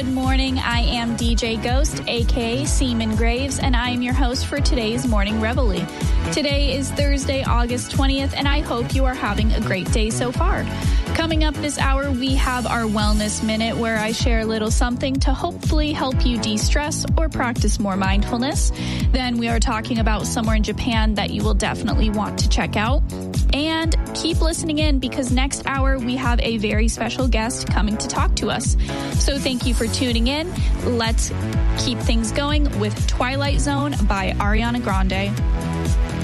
Good morning. I am DJ Ghost, aka Seaman Graves, and I am your host for today's Morning Reveille. Today is Thursday, August 20th, and I hope you are having a great day so far. Coming up this hour, we have our Wellness Minute, where I share a little something to hopefully help you de-stress or practice more mindfulness. Then we are talking about somewhere in Japan that you will definitely want to check out. And keep listening in, because next hour we have a very special guest coming to talk to us. So thank you for tuning in. Let's keep things going with Twilight Zone by Ariana Grande.